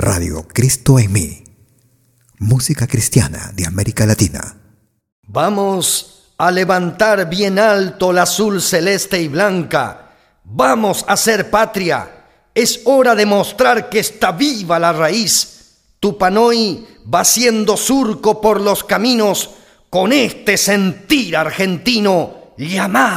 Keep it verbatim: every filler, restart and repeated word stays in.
Radio Cristo en mí. Música cristiana de América Latina. Vamos a levantar bien alto la azul celeste y blanca. Vamos a ser patria. Es hora de mostrar que está viva la raíz. Tupanoi va haciendo surco por los caminos con este sentir argentino llamado